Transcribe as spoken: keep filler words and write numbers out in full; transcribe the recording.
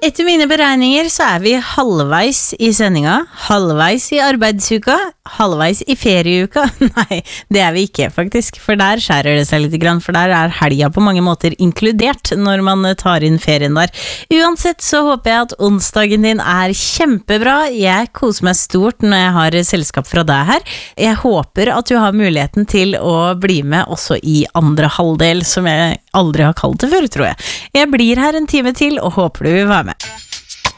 Etter mine beregninger så er vi halvveis i sendinga, halvveis i arbeidsuka, halvveis i ferieuka. Nei, det er vi ikke faktisk, for der skjærer det seg litt grann, for der er helga på mange måter inkludert når man tar inn ferien der. Uansett så håper jeg at onsdagen din er kjempebra. Jeg koser meg stort når jeg har selskap fra deg her. Jeg håper at du har muligheten til å bli med også i andre halvdel, som jeg aldri har kalt det før, tror jeg. Jeg blir her en time til og håper du vil være med.